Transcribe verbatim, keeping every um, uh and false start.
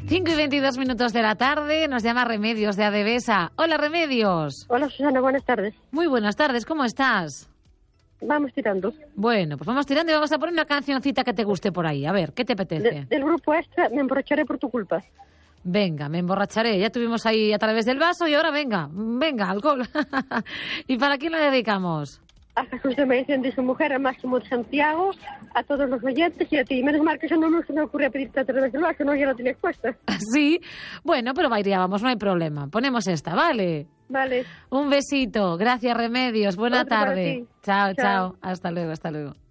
cinco y veintidós minutos de la tarde, nos llama Remedios de Adevesa. Hola, Remedios. Hola, Susana, buenas tardes. Muy buenas tardes, ¿cómo estás? Vamos tirando. Bueno, pues vamos tirando y vamos a poner una cancioncita que te guste por ahí. A ver, ¿qué te apetece? De, del grupo Extra, Me emborracharé por tu culpa. Venga, me emborracharé. Ya tuvimos ahí A través del vaso y ahora venga, venga, alcohol. ¿Y para quién lo dedicamos? A Jesús de Medicina de su mujer, a Máximo de Santiago, a todos los oyentes y a ti. Menos mal que eso no se me ocurrió pedirte a través del vaso, no, ya lo tenías puesta. Sí, bueno, pero vamos, no hay problema. Ponemos esta, ¿vale? Vale. Un besito. Gracias, Remedios. Buena Otro para tarde. ti. Chao, chao, Chao. chao. Hasta luego, hasta luego.